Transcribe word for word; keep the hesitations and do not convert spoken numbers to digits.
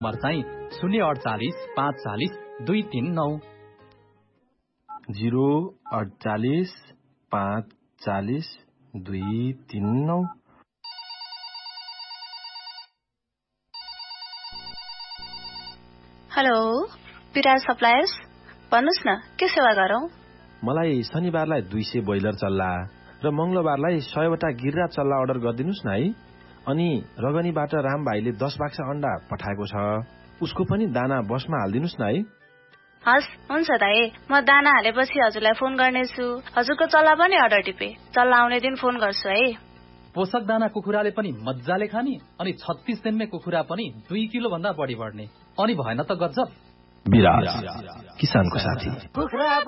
Number चाहिँ शून्य अडचालिस पाँच चालिस दुई तीन नौ जिरो अडचालिस पाँच चालिस दुई तीन नौ। हेलो विराज सप्लायर्स, भन्नुहोस् न के सेवा गरौँ? मलाई शनिबारलाई दुई सय बोइलर चल्ला र मंगलबारलाई सयवटा गिर्रा चल्ला अर्डर गरिदिनुस् न है। अनि रगनीबाट राम भाइले दस बाक्सा अण्डा पठाएको छ, उसको पनि दाना बसमा हालिदिनुस् न है। हस् हुन्छ दाइ, म दाना हालेपछि हजुरलाई फोन गर्नेछु। हजुरको चल्ला पनि अर्डर टिपे, चल्ला आउने दिन फोन गर्छु है। पोषक दाना कुखुराले पनि मजाले खाने अनि छत्तीस दिनमै कुखुरा पनि दुई किलो भन्दा बढी बढ्ने। अनि भएन त गजब। विराज किसानको साथी।